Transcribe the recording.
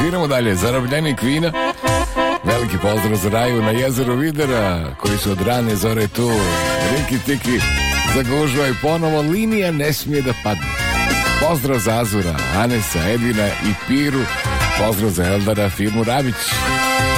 Sviramo dalje, Zarobljenik vina. Veliki pozdrav za Raju na jezeru Videra, koji su od rane zore tu. Riki tiki, zagužvaj ponovo, linija ne smije da padne. Pozdrav za Azura, Anesa, Edvina i Piru. Pozdrav za Eldara, firmu Rabić.